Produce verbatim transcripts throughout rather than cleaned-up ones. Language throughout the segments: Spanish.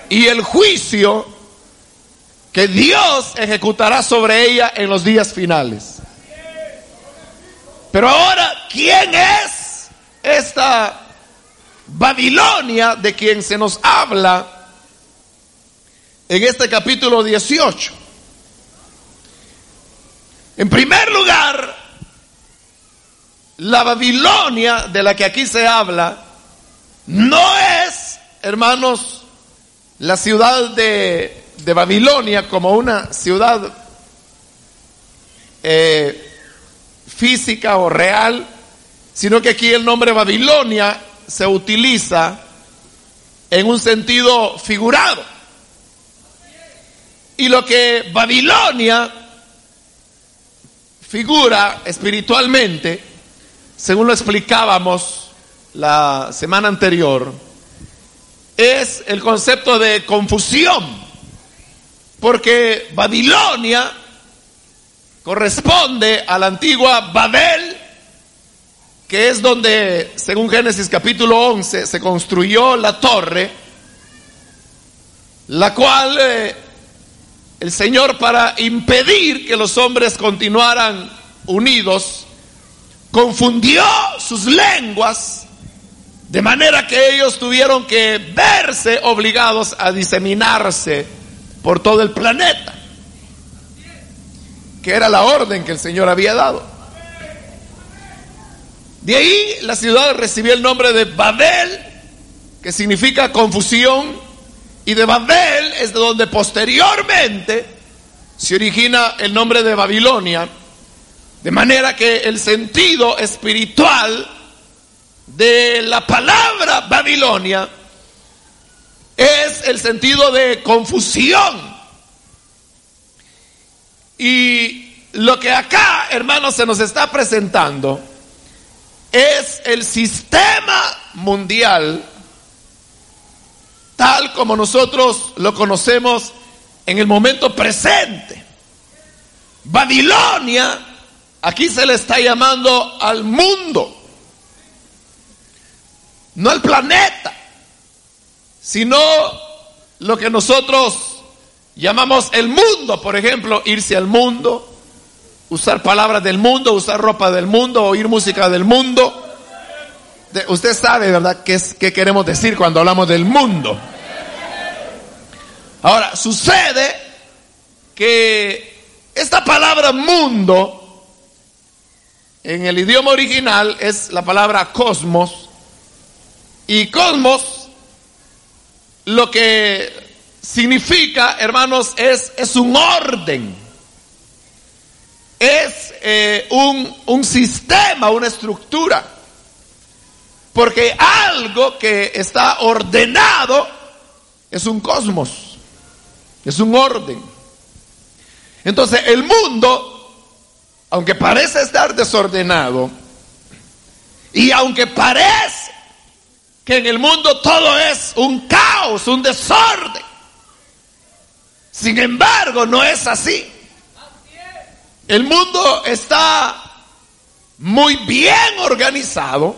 y el juicio que Dios ejecutará sobre ella en los días finales. Pero ahora, ¿quién es esta Babilonia de quien se nos habla en este capítulo dieciocho? En primer lugar, la Babilonia de la que aquí se habla no es, hermanos, la ciudad de, de Babilonia como una ciudad eh, física o real, sino que aquí el nombre Babilonia se utiliza en un sentido figurado. Y lo que Babilonia figura espiritualmente, según lo explicábamos la semana anterior, es el concepto de confusión, porque Babilonia corresponde a la antigua Babel, que es donde, según Génesis capítulo once, se construyó la torre, la cual eh, el Señor, para impedir que los hombres continuaran unidos, confundió sus lenguas, de manera que ellos tuvieron que verse obligados a diseminarse por todo el planeta, que era la orden que el Señor había dado. De ahí la ciudad recibió el nombre de Babel, que significa confusión, y de Babel es de donde posteriormente se origina el nombre de Babilonia, de manera que el sentido espiritual de la palabra Babilonia es el sentido de confusión. Y lo que acá, hermanos, se nos está presentando es el sistema mundial tal como nosotros lo conocemos en el momento presente. Babilonia, aquí se le está llamando al mundo, no al planeta, sino lo que nosotros llamamos el mundo. Por ejemplo, irse al mundo, usar palabras del mundo, usar ropa del mundo, oír música del mundo. De, usted sabe, ¿verdad?, qué es, qué queremos decir cuando hablamos del mundo. Ahora, sucede que esta palabra mundo en el idioma original es la palabra cosmos, y cosmos lo que significa, hermanos, es, es un orden, es eh, un, un sistema, una estructura, porque algo que está ordenado es un cosmos, es un orden. Entonces el mundo, aunque parece estar desordenado, y aunque parece que en el mundo todo es un caos, un desorden, sin embargo no es así. El mundo está muy bien organizado,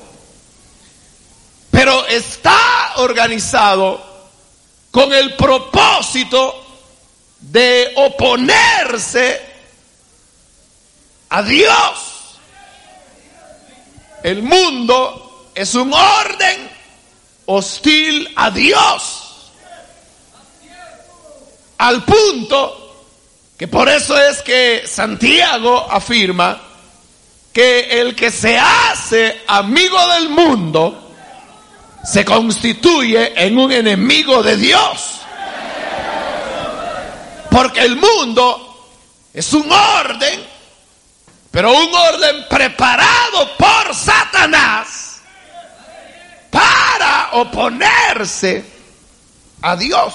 pero está organizado con el propósito de oponerse a Dios. El mundo es un orden hostil a Dios, al punto que por eso es que Santiago afirma que el que se hace amigo del mundo se constituye en un enemigo de Dios. Porque el mundo es un orden, pero un orden preparado por Satanás para oponerse a Dios.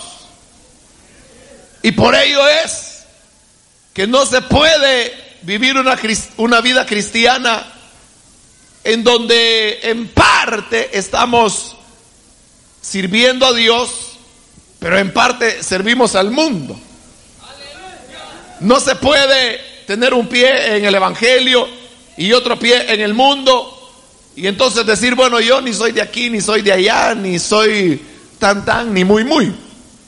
Y por ello es que no se puede vivir una, una vida cristiana en donde en parte estamos sirviendo a Dios, pero en parte servimos al mundo. No se puede tener un pie en el evangelio y otro pie en el mundo, y entonces decir, bueno, yo ni soy de aquí, ni soy de allá, ni soy tan tan, ni muy muy.